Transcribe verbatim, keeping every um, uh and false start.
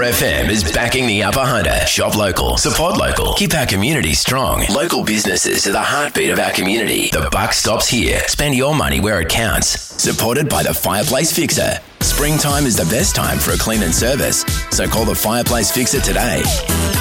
four F M is backing the Upper Hunter. Shop local, support local, keep our community strong. Local businesses are the heartbeat of our community. The buck stops here. Spend your money where it counts. Supported by the Fireplace Fixer. Springtime is the best time for a clean and service, so call the Fireplace Fixer today.